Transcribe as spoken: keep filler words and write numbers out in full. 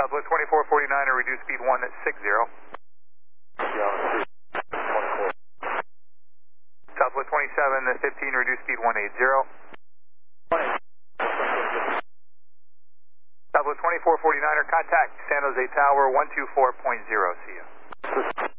Southwest twenty-four forty-nine, or reduce speed one at six zero. Southwest twenty-seven fifteen, reduce speed one eight zero. Southwest twenty-four forty-nine, or contact San Jose Tower one two four point zero, see you.